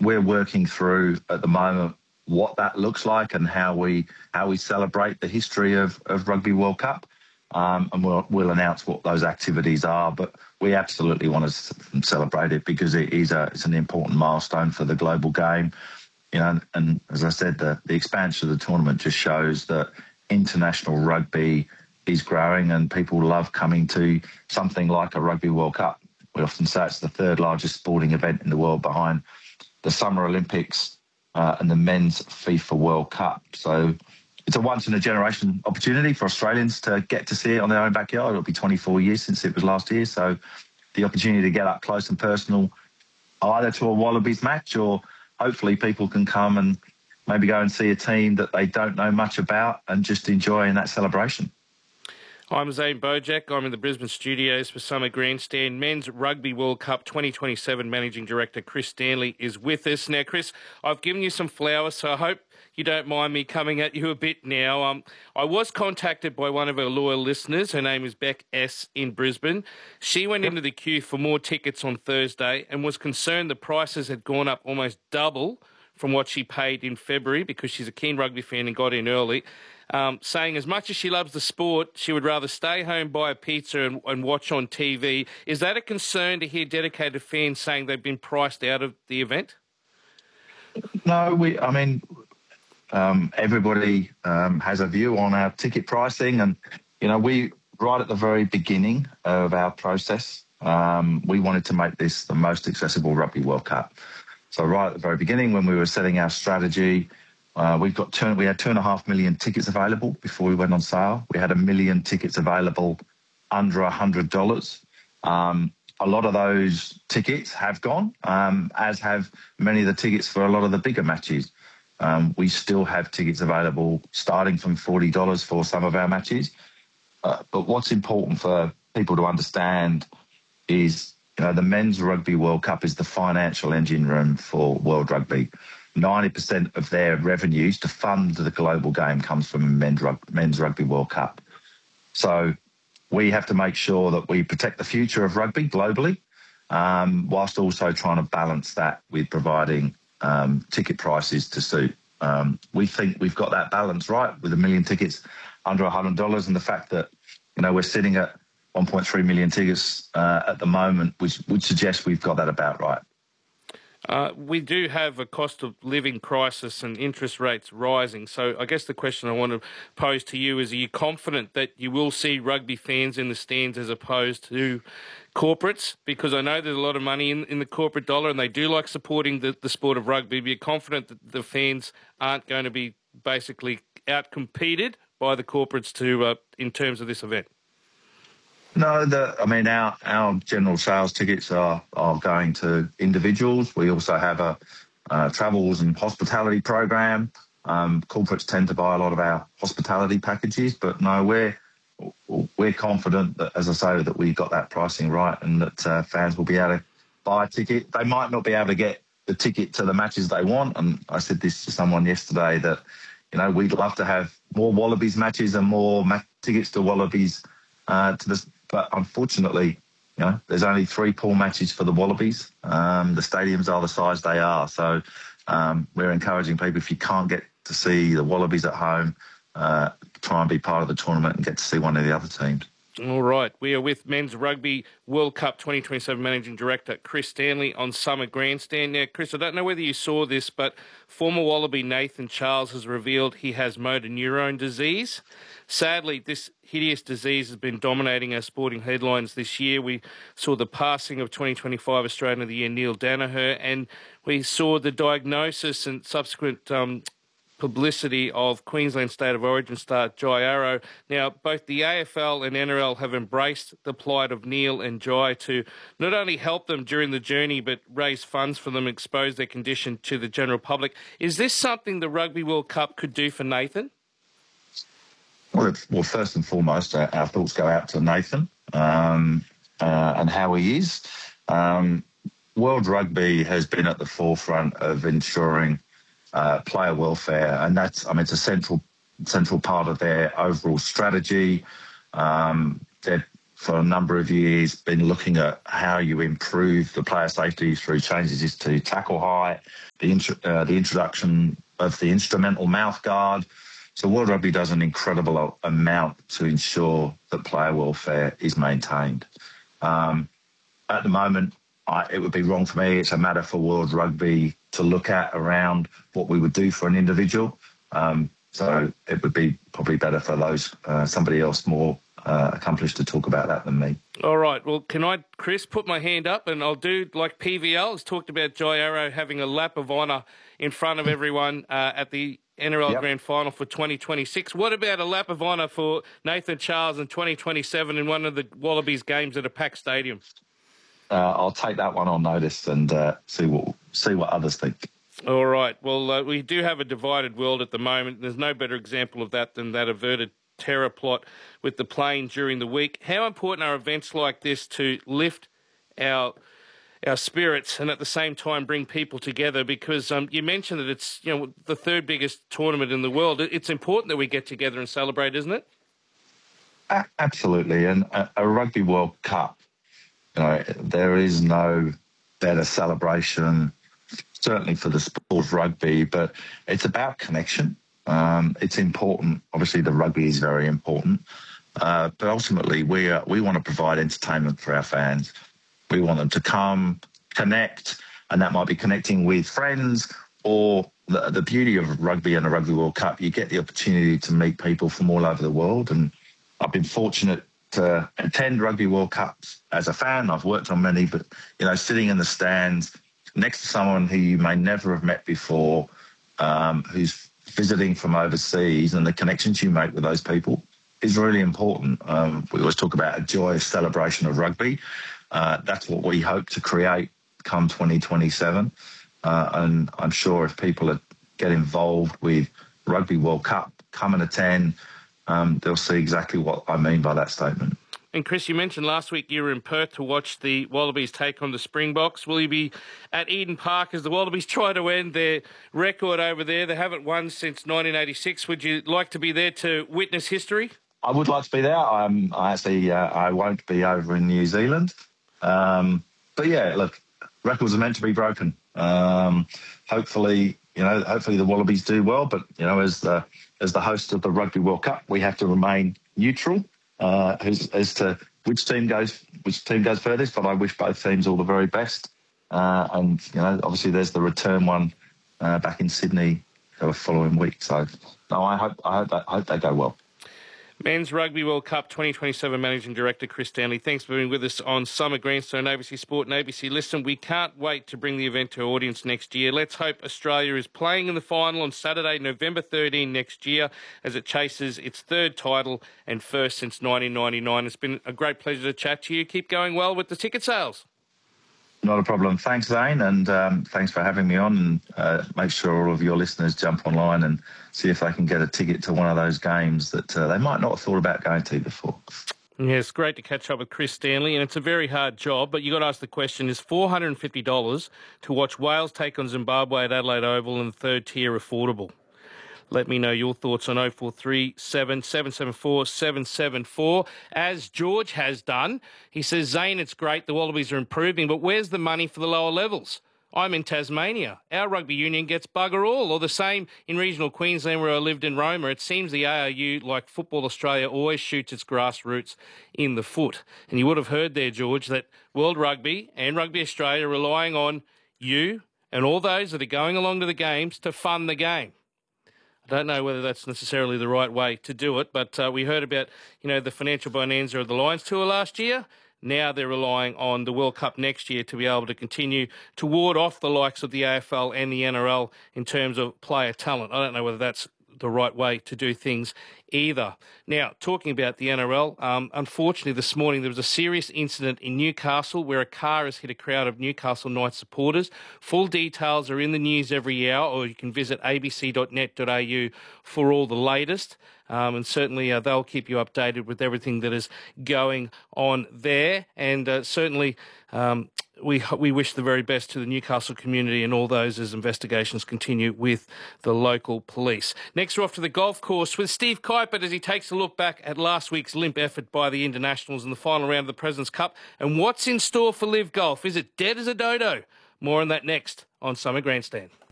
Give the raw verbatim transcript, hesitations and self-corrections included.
we're working through at the moment what that looks like and how we how we celebrate the history of, of Rugby World Cup. Um, and we'll, we'll announce what those activities are. But we absolutely want to celebrate it because it is a, it's an important milestone for the global game. You know, and, and as I said, the, the expansion of the tournament just shows that international rugby is growing and people love coming to something like a Rugby World Cup. We often say it's the third largest sporting event in the world behind the Summer Olympics uh, and the Men's FIFA World Cup. So it's a once-in-a-generation opportunity for Australians to get to see it on their own backyard. It'll be twenty-four years since it was last year. So the opportunity to get up close and personal either to a Wallabies match or hopefully people can come and maybe go and see a team that they don't know much about and just enjoy in that celebration. I'm Zane Bojack. I'm in the Brisbane studios for Summer Grandstand. Men's Rugby World Cup twenty twenty-seven Managing Director Chris Stanley is with us. Now, Chris, I've given you some flowers, so I hope you don't mind me coming at you a bit now. Um, I was contacted by one of our loyal listeners. Her name is Beck S. in Brisbane. She went into the queue for more tickets on Thursday and was concerned the prices had gone up almost double from what she paid in February because she's a keen rugby fan and got in early. Um, saying as much as she loves the sport, she would rather stay home, buy a pizza and, and watch on T V. Is that a concern to hear dedicated fans saying they've been priced out of the event? No, we. I mean, um, everybody um, has a view on our ticket pricing, and you know, we right at the very beginning of our process, um, we wanted to make this the most accessible Rugby World Cup. So right at the very beginning, when we were setting our strategy. Uh, we've got two, we had two and a half million tickets available before we went on sale. We had a million tickets available under a hundred dollars. Um, a lot of those tickets have gone, um, as have many of the tickets for a lot of the bigger matches. Um, we still have tickets available starting from forty dollars for some of our matches. Uh, but what's important for people to understand is, you know, the Men's Rugby World Cup is the financial engine room for World Rugby. ninety percent of their revenues to fund the global game comes from men's, men's Rugby World Cup. So we have to make sure that we protect the future of rugby globally, um, whilst also trying to balance that with providing um, ticket prices to suit. Um, we think we've got that balance right with a million tickets under one hundred dollars, and the fact that, you know, we're sitting at one point three million tickets uh, at the moment, which would suggest we've got that about right. Uh, we do have a cost of living crisis and interest rates rising. So I guess the question I want to pose to you is, are you confident that you will see rugby fans in the stands as opposed to corporates? Because I know there's a lot of money in, in the corporate dollar and they do like supporting the, the sport of rugby. Are you confident that the fans aren't going to be basically out-competed by the corporates to uh, in terms of this event? No, the, I mean, our, our general sales tickets are, are going to individuals. We also have a, a travels and hospitality program. Um, corporates tend to buy a lot of our hospitality packages, but no, we're, we're confident that, as I say, that we got that pricing right and that uh, fans will be able to buy a ticket. They might not be able to get the ticket to the matches they want. And I said this to someone yesterday that, you know, we'd love to have more Wallabies matches and more ma- tickets to Wallabies uh, to the. But unfortunately, you know, there's only three pool matches for the Wallabies. Um, the stadiums are the size they are. So um, we're encouraging people, if you can't get to see the Wallabies at home, uh, try and be part of the tournament and get to see one of the other teams. All right. We are with Men's Rugby World Cup twenty twenty-seven Managing Director Chris Stanley on Summer Grandstand. Now, Chris, I don't know whether you saw this, but former Wallaby Nathan Charles has revealed he has motor neurone disease. Sadly, this hideous disease has been dominating our sporting headlines this year. We saw the passing of twenty twenty-five Australian of the Year Neil Danaher, and we saw the diagnosis and subsequent um, publicity of Queensland State of Origin star Jai Arrow. Now, both the A F L and N R L have embraced the plight of Neil and Jai to not only help them during the journey, but raise funds for them, expose their condition to the general public. Is this something the Rugby World Cup could do for Nathan? Well, well first and foremost, our, our thoughts go out to Nathan um, uh, and how he is. Um, World Rugby has been at the forefront of ensuring Uh, player welfare, and that's, I mean, it's a central central part of their overall strategy. Um, they're for a number of years been looking at how you improve the player safety through changes to tackle height, the, intro, uh, the introduction of the instrumental mouth guard. So World Rugby does an incredible amount to ensure that player welfare is maintained. Um, at the moment, I, it would be wrong for me. It's a matter for World Rugby to look at around what we would do for an individual. Um, so it would be probably better for those uh, somebody else more uh, accomplished to talk about that than me. All right. Well, can I, Chris, put my hand up and I'll do like P V L has talked about Jai Arrow having a lap of honour in front of everyone uh, at the N R L yep. Grand Final for twenty twenty-six. What about a lap of honour for Nathan Charles in twenty twenty-seven in one of the Wallabies games at a packed stadium? Uh, I'll take that one on notice and uh, see what see what others think. All right. Well, uh, we do have a divided world at the moment. There's no better example of that than that averted terror plot with the plane during the week. How important are events like this to lift our our spirits and at the same time bring people together? Because um, you mentioned that it's, you know, the third biggest tournament in the world. It's important that we get together and celebrate, isn't it? Absolutely. And a, a Rugby World Cup, you know, there is no better celebration, certainly for the sport of rugby, but it's about connection. Um, it's important. Obviously, the rugby is very important. Uh, but ultimately, we are, we want to provide entertainment for our fans. We want them to come, connect, and that might be connecting with friends or the, the beauty of rugby and a Rugby World Cup. You get the opportunity to meet people from all over the world. And I've been fortunate to attend Rugby World Cups as a fan. I've worked on many, but, you know, sitting in the stands next to someone who you may never have met before, um, who's visiting from overseas, and the connections you make with those people is really important. Um, we always talk about a joyous celebration of rugby. Uh, that's what we hope to create come twenty twenty-seven. Uh, and I'm sure if people get involved with Rugby World Cup, come and attend, um, they'll see exactly what I mean by that statement. And Chris, you mentioned last week you were in Perth to watch the Wallabies take on the Springboks. Will you be at Eden Park as the Wallabies try to end their record over there? They haven't won since nineteen eighty-six. Would you like to be there to witness history? I would like to be there. I'm, I actually uh, I won't be over in New Zealand. Um, but yeah, look, records are meant to be broken. Um, hopefully, you know, hopefully the Wallabies do well. But you know, as the as the host of the Rugby World Cup, we have to remain neutral uh, as, as to which team goes which team goes furthest. But I wish both teams all the very best. Uh, and you know, obviously, there's the return one uh, back in Sydney the following week. So, no, I hope I hope, I hope they go well. Men's Rugby World Cup twenty twenty-seven Managing Director Chris Stanley, thanks for being with us on Summer Grandstone, A B C Sport and A B C Listen. We can't wait to bring the event to our audience next year. Let's hope Australia is playing in the final on Saturday, November thirteenth next year as it chases its third title and first since nineteen ninety-nine. It's been a great pleasure to chat to you. Keep going well with the ticket sales. Not a problem. Thanks, Zane, and um, thanks for having me on. And uh, make sure all of your listeners jump online and see if they can get a ticket to one of those games that uh, they might not have thought about going to before. Yeah, it's great to catch up with Chris Stanley, and it's a very hard job, but you got to ask the question, is four hundred fifty dollars to watch Wales take on Zimbabwe at Adelaide Oval in the third tier affordable? Let me know your thoughts on oh four three seven, seven seven four, seven seven four. As George has done, he says, Zane, it's great, the Wallabies are improving, but where's the money for the lower levels? I'm in Tasmania. Our rugby union gets bugger all, or the same in regional Queensland where I lived in Roma. It seems the A R U, like Football Australia, always shoots its grassroots in the foot. And you would have heard there, George, that World Rugby and Rugby Australia are relying on you and all those that are going along to the games to fund the game. I don't know whether that's necessarily the right way to do it, but uh, we heard about, you know, the financial bonanza of the Lions Tour last year. Now they're relying on the World Cup next year to be able to continue to ward off the likes of the A F L and the N R L in terms of player talent. I don't know whether that's the right way to do things either. Now, talking about the N R L, um, unfortunately this morning there was a serious incident in Newcastle where a car has hit a crowd of Newcastle Knights supporters. Full details are in the news every hour, or you can visit a b c dot net dot a u for all the latest. Um, and certainly uh, they'll keep you updated with everything that is going on there. And uh, certainly um, we we wish the very best to the Newcastle community and all those as investigations continue with the local police. Next, we're off to the golf course with Steve Kuiper as he takes a look back at last week's limp effort by the Internationals in the final round of the President's Cup and what's in store for Live Golf. Is it dead as a dodo? More on that next on Summer Grandstand.